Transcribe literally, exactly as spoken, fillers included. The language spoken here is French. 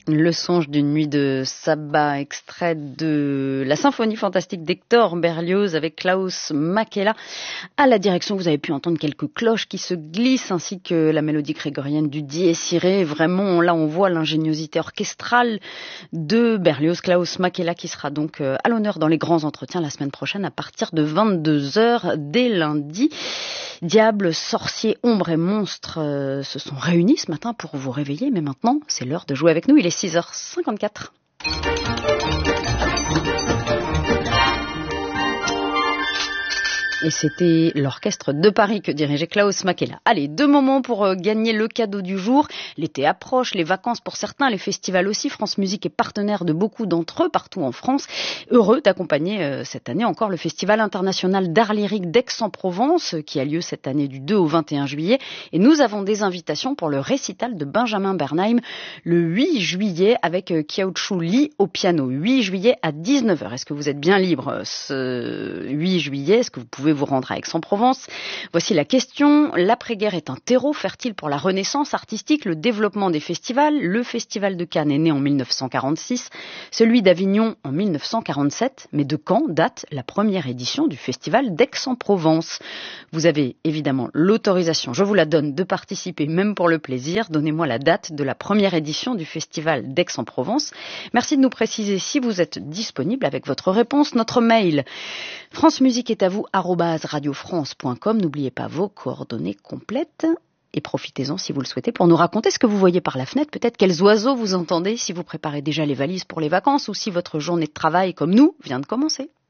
Le songe d'une nuit de sabbat, extrait de la symphonie fantastique d'Hector Berlioz avec Klaus Makela. À la direction, vous avez pu entendre quelques cloches qui se glissent ainsi que la mélodie grégorienne du Dies Irae. Vraiment, là, on voit l'ingéniosité orchestrale de Berlioz, Klaus Makela, qui sera donc à l'honneur dans les grands entretiens la semaine prochaine à partir de vingt-deux heures dès lundi. Diables, sorciers, ombres et monstres euh, se sont réunis ce matin pour vous réveiller, mais maintenant, c'est l'heure de jouer avec nous. Il est six heures cinquante-quatre. Et c'était l'orchestre de Paris que dirigeait Klaus Makela. Allez, deux moments pour euh, gagner le cadeau du jour. L'été approche, les vacances pour certains, les festivals aussi. France Musique est partenaire de beaucoup d'entre eux partout en France. Heureux d'accompagner euh, cette année encore le Festival international d'art lyrique d'Aix-en-Provence qui a lieu cette année du deux au vingt et un juillet. Et nous avons des invitations pour le récital de Benjamin Bernheim le huit juillet avec euh, Kiaochu Lee au piano. huit juillet à dix-neuf heures. Est-ce que vous êtes bien libre ce huit juillet? Est-ce que vous pouvez vous rendre à Aix-en-Provence? Voici la question. L'après-guerre est un terreau fertile pour la renaissance artistique, le développement des festivals. Le festival de Cannes est né en mille neuf cent quarante-six, celui d'Avignon en mille neuf cent quarante-sept. Mais de quand date la première édition du festival d'Aix-en-Provence? Vous avez évidemment l'autorisation, je vous la donne, de participer même pour le plaisir. Donnez-moi la date de la première édition du festival d'Aix-en-Provence. Merci de nous préciser si vous êtes disponible avec votre réponse. Notre mail, France Musique est à vous, arobase radio france point com. N'oubliez pas vos coordonnées complètes et profitez-en si vous le souhaitez pour nous raconter ce que vous voyez par la fenêtre, peut-être quels oiseaux vous entendez, si vous préparez déjà les valises pour les vacances ou si votre journée de travail comme nous vient de commencer.